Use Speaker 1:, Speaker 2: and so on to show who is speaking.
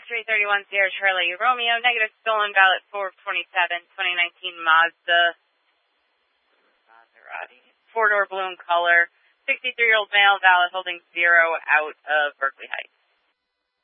Speaker 1: 331 Sierra Charlie Romeo, negative stolen valet 427, 2019 Maserati, four-door blue in color, 63-year-old male, valet holding 0 out of Berkeley Heights.